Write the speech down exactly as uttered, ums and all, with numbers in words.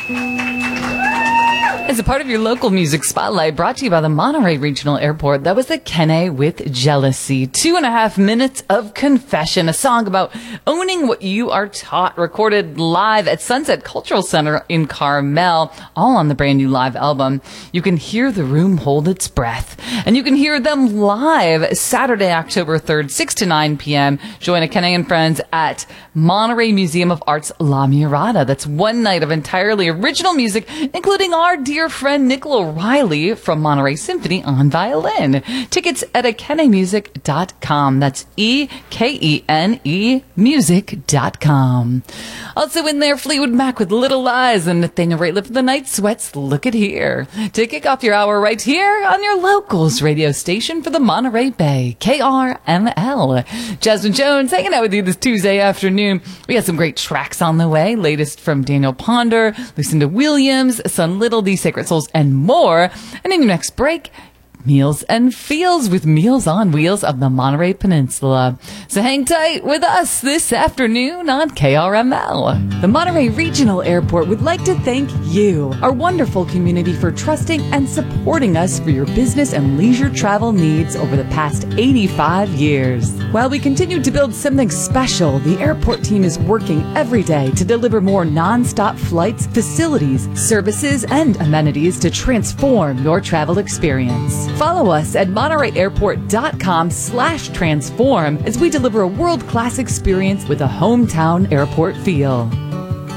As a part of your local music spotlight brought to you by the Monterey Regional Airport, that was the Kene with Jealousy. Two and a half minutes of confession, a song about owning what you are taught, recorded live at Sunset Cultural Center in Carmel, all on the brand new live album. You can hear the room hold its breath, and you can hear them live Saturday, October third, six to nine p.m. Join a Kene and friends at Monterey Museum of Art's La Mirada. That's one night of entirely original music, including our dear friend Nicola O'Reilly from Monterey Symphony on violin. Tickets at ekene music dot com. That's E K E N E music dot com. Also in there, Fleetwood Mac with Little Lies and Nathaniel Rateliff for the Night Sweats. Look at here. To kick off your hour right here on your locals radio station for the Monterey Bay, K R M L. Jasmine Jones hanging out with you this Tuesday afternoon. We got some great tracks on the way. Latest from Daniel Ponder, Lucinda Williams, Sun Little, The Sacred Souls, and more. And in your next break, Meals and Feels with Meals on Wheels of the Monterey Peninsula. So hang tight with us this afternoon on K R M L. The Monterey Regional Airport would like to thank you, our wonderful community, for trusting and supporting us for your business and leisure travel needs over the past eighty-five years. While we continue to build something special, the airport team is working every day to deliver more non-stop flights, facilities, services, and amenities to transform your travel experience. Follow us at monterey airport dot com slash transform as we deliver a world-class experience with a hometown airport feel.